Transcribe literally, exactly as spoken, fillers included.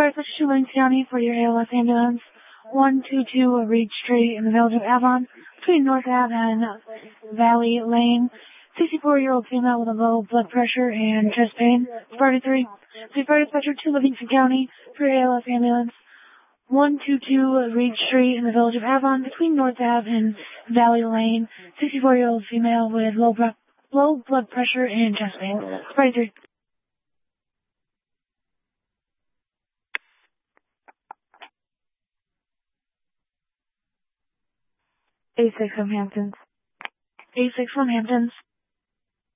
Sparta to Lane County for your A L S ambulance. one two two Reed Street in the village of Avon, between North Ave and Valley Lane. sixty-four-year-old female with a low blood pressure and chest pain. Sparta three. Sparta Dispatcher to Livingston County for your A L S ambulance. one two two Reed Street in the village of Avon, between North Ave and Valley Lane. sixty-four-year-old female with low, low blood pressure and chest pain. Sparta three. A six from Hamptons. A six from Hamptons.